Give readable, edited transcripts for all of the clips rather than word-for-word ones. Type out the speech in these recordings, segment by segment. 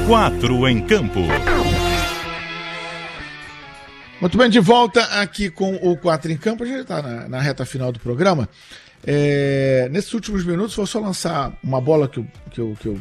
Quatro em Campo. Muito bem, de volta aqui com o Quatro em Campo. A gente está na reta final do programa. Nesses últimos minutos, vou só lançar uma bola que eu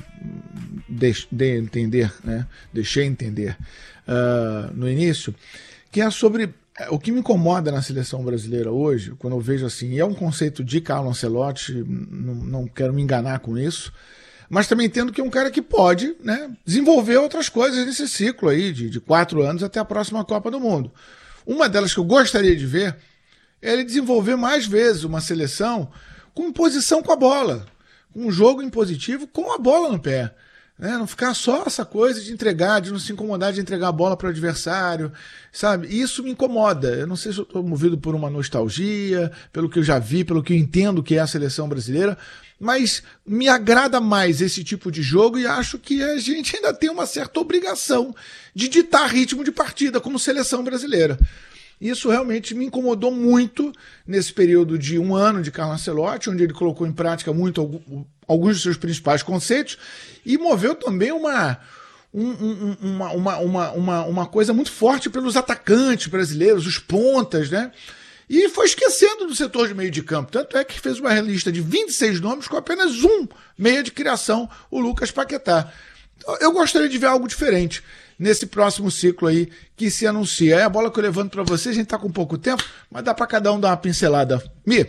deixei entender no início, que é sobre o que me incomoda na seleção brasileira hoje, quando eu vejo assim, e é um conceito de Carlo Ancelotti, não quero me enganar com isso, mas também entendo que é um cara que pode, né, desenvolver outras coisas nesse ciclo aí de 4 anos até a próxima Copa do Mundo. Uma delas que eu gostaria de ver é ele desenvolver mais vezes uma seleção com imposição com a bola, com um jogo impositivo com a bola no pé. Né? Não ficar só essa coisa de entregar, de não se incomodar de entregar a bola para o adversário, sabe? Isso me incomoda. Eu não sei se eu estou movido por uma nostalgia, pelo que eu já vi, pelo que eu entendo que é a seleção brasileira, mas me agrada mais esse tipo de jogo e acho que a gente ainda tem uma certa obrigação de ditar ritmo de partida como seleção brasileira. Isso realmente me incomodou muito nesse período de 1 ano de Carlo Ancelotti, onde ele colocou em prática alguns dos seus principais conceitos e moveu também uma coisa muito forte pelos atacantes brasileiros, os pontas, né? E foi esquecendo do setor de meio de campo. Tanto é que fez uma lista de 26 nomes com apenas um meia de criação, o Lucas Paquetá. Então, eu gostaria de ver algo diferente nesse próximo ciclo aí que se anuncia. É a bola que eu levanto para vocês, a gente tá com pouco tempo, mas dá para cada um dar uma pincelada. Mi?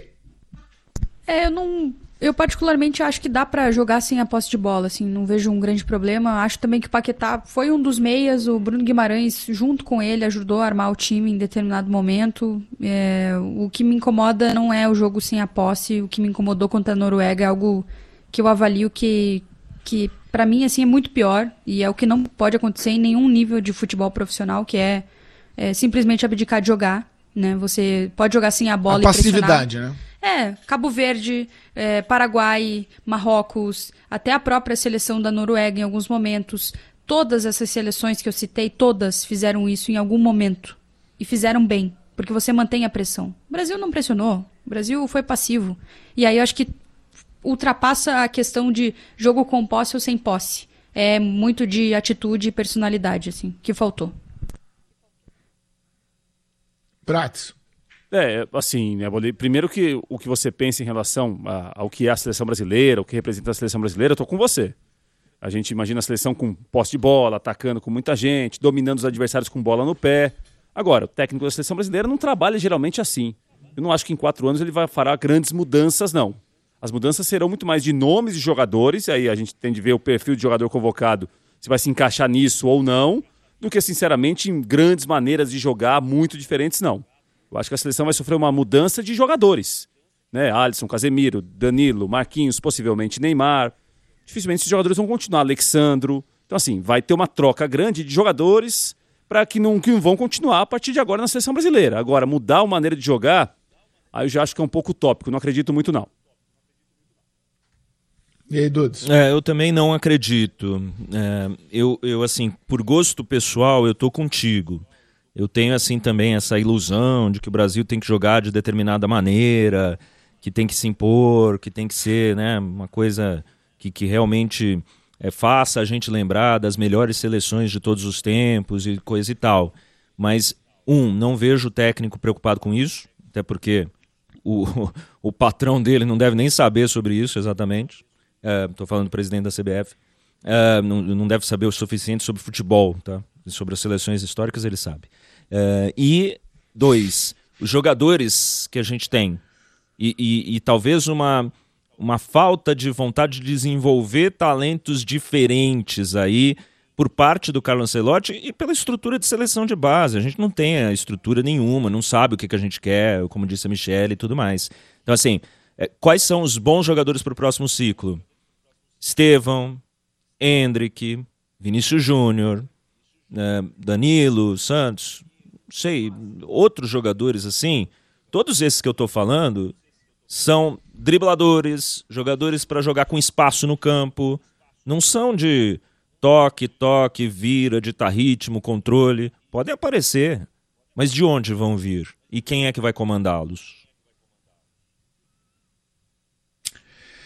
Eu particularmente acho que dá pra jogar sem a posse de bola, assim, não vejo um grande problema. Acho também que o Paquetá foi um dos meias, o Bruno Guimarães, junto com ele, ajudou a armar o time em determinado momento. O que me incomoda não é o jogo sem a posse, o que me incomodou contra a Noruega é algo que eu avalio que pra mim, assim, é muito pior, e é o que não pode acontecer em nenhum nível de futebol profissional, que é simplesmente abdicar de jogar, né? Você pode jogar sem a bola e passividade, pressionar. né? Cabo Verde, Paraguai, Marrocos, até a própria seleção da Noruega em alguns momentos. Todas essas seleções que eu citei, todas fizeram isso em algum momento. E fizeram bem, porque você mantém a pressão. O Brasil não pressionou, o Brasil foi passivo. E aí eu acho que ultrapassa a questão de jogo com posse ou sem posse. É muito de atitude e personalidade, assim, que faltou. Prates. Assim, né, primeiro que o que você pensa em relação ao que é a seleção brasileira, o que representa a seleção brasileira, eu tô com você. A gente imagina a seleção com posse de bola, atacando com muita gente, dominando os adversários com bola no pé. Agora, o técnico da seleção brasileira não trabalha geralmente assim. Eu não acho que em 4 anos ele vai fará grandes mudanças, não. As mudanças serão muito mais de nomes de jogadores, aí a gente tem de ver o perfil de jogador convocado, se vai se encaixar nisso ou não, do que, sinceramente, em grandes maneiras de jogar muito diferentes, não. Eu acho que a seleção vai sofrer uma mudança de jogadores, né? Alisson, Casemiro, Danilo, Marquinhos, possivelmente Neymar. Dificilmente esses jogadores vão continuar, Alexandro. Então, assim, vai ter uma troca grande de jogadores para que não vão continuar a partir de agora na seleção brasileira. Agora, mudar a maneira de jogar, aí eu já acho que é um pouco utópico, não acredito muito, não. E aí, Dudes? Eu também não acredito. Eu, assim, por gosto pessoal, eu tô contigo. Eu tenho, assim, também essa ilusão de que o Brasil tem que jogar de determinada maneira, que tem que se impor, que tem que ser, né, uma coisa que realmente faça a gente lembrar das melhores seleções de todos os tempos e coisa e tal. Mas, não vejo o técnico preocupado com isso, até porque o patrão dele não deve nem saber sobre isso exatamente. Estou falando do presidente da CBF. Não deve saber o suficiente sobre futebol, tá? Sobre as seleções históricas ele sabe. E 2, os jogadores que a gente tem e talvez uma falta de vontade de desenvolver talentos diferentes aí por parte do Carlo Ancelotti e pela estrutura de seleção de base. A gente não tem a estrutura nenhuma, não sabe o que a gente quer, como disse a Michele e tudo mais. Então, assim, quais são os bons jogadores para o próximo ciclo? Estevão, Endrick, Vinícius Júnior, Danilo, Santos, não sei, outros jogadores assim, todos esses que eu estou falando são dribladores, jogadores para jogar com espaço no campo, não são de toque, vira, ditar ritmo, controle, podem aparecer, mas de onde vão vir? E quem é que vai comandá-los?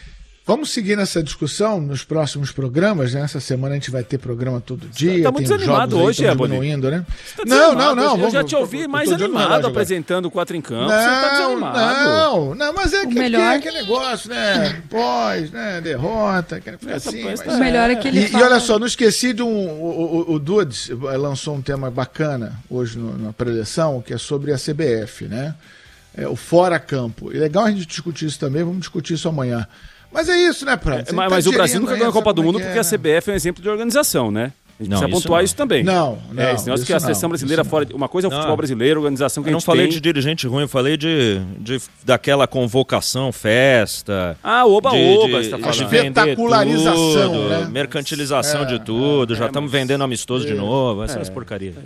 Vamos seguir nessa discussão nos próximos programas, né? Essa semana a gente vai ter programa todo dia. Tá muito desanimado hoje, diminuindo, né? Não. Eu já te ouvi mais animado apresentando o 4 em Campo. Você tá desanimado. Não, mas é que é aquele negócio, né? Pós, né? Derrota, aquele assim. O melhor é que ele E olha só, não esqueci de o Dudes lançou um tema bacana hoje na preleção, que é sobre a CBF, né? O fora-campo. E legal a gente discutir isso também, vamos discutir isso amanhã. Mas é isso, né, Prado? Mas o Brasil nunca ganhou a Copa do Mundo porque a CBF é um exemplo de organização, né? A gente precisa pontuar isso também. Esse negócio que a seleção brasileira fora. Uma coisa é o futebol brasileiro, a organização que a gente tem. Eu não falei de dirigente ruim, eu falei daquela convocação, festa. Oba-oba, você tá falando. Espetacularização, tudo, né? Mercantilização de tudo, já estamos vendendo amistoso de novo, essas porcarias.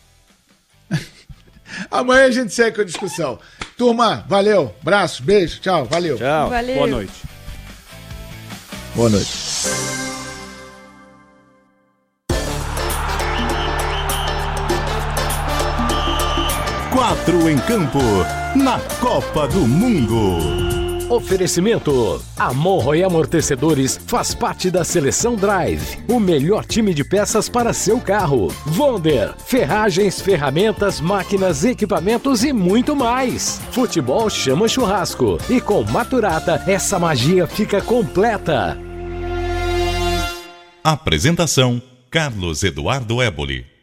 Amanhã a gente segue com a discussão. Turma, valeu, abraço, beijo, tchau, valeu. Tchau. Valeu. Boa noite. Boa noite. Quatro em Campo, na Copa do Mundo. Oferecimento: Amorro e Amortecedores faz parte da Seleção Drive, o melhor time de peças para seu carro. Wonder, ferragens, ferramentas, máquinas, equipamentos e muito mais. Futebol chama churrasco e com Maturata essa magia fica completa. Apresentação: Carlos Eduardo Éboli.